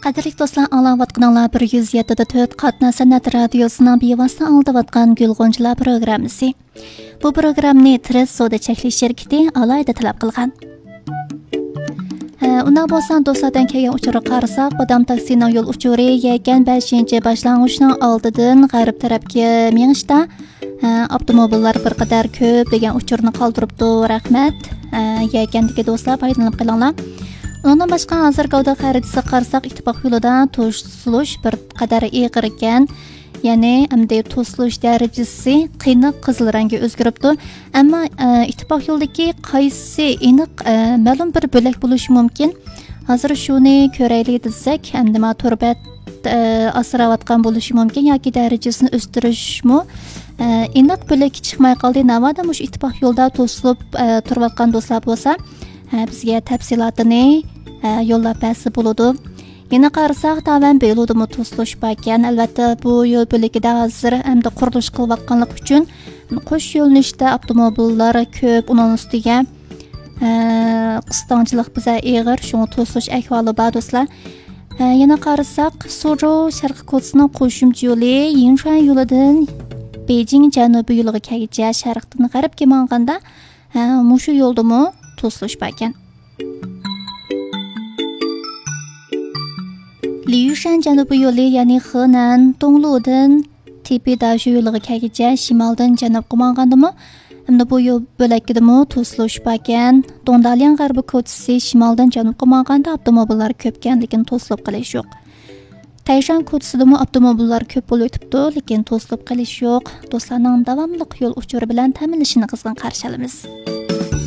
Qadrli do'stlar, anglayotganlar 107.4 Qatna san'at radiosining bevosita aldayotgan Gulg'unchilar programmasi. Bu programmani Tres Soda cheklanish shirkati alayda talab qilgan. Undan bo'lsa do'stlardan kelgan uchurga qarasak, Bodam taksining yo'l uchuri yegan 5-boshlang'ichning oldidan g'arb tarafga mengishda avtomobillar bir qadar ko'p degan uchurni qoldiribdi. Rahmat. Yegandagi do'stlar foydalanib qolinglar. Ondan başqa hozir qavda xaritasi qarasak, ittifoq yo'lida to'silish bir qadar ig'ir ekan. Ya'ni hamda to'silish darajasi qiynoq qizil rangga o'zgaribdi. Ammo ittifoq yo'ldagi qaysi aniq ma'lum bir bo'lak bo'lishi mumkin. Hozir shuni ko'raylik desak, hamda turbat asrayotgan bo'lishi mumkin yoki darajasini o'stirishmi? Aniq bo'lak chiqmay qoldi. Navada mush ittifoq yo'lda to'silib turayotgan do'stlar bo'lsa, bizga tafsilotini yo'llab bersa bo'ladi. Yana qarasak, tavan beludimi to'silish bor ekan. Albatta bu yo'l bo'ligida hozir hamda qurilish qilayotganlik uchun qo'sh yo'nalishda avtomobillar ko'p, uning ustiga qistonchilik biza ig'ir, shunga to'silish ahvoli bor do'stlar. Yana qarasak, Suzhou sharq ko'chasining qo'shimcha yo'li Yinshan yo'lidan Beijing janubiy yo'liga kelguncha sharqdan g'arbga manganda mushu yo'ldami to'silish bor ekan. Liyushan janubiy yo'li, ya'ni Henan Dongludan Tepe-Daju yo'liga kelguncha shimoldan janubga mangandimi, hamda bu yo'l bo'lakidami to'silish bor ekan. Dongdalian g'arbiy ko'chasi shimoldan janubga manganda avtomobillar ko'p ekan, lekin to'silib qolish yo'q. Tayshan ko'chasidami avtomobillar ko'p bo'lib o'tibdi, lekin to'silib qolish yo'q. Do'stlarning davomli yo'l uchuri bilan ta'minlashini qizg'in qarshi olamiz.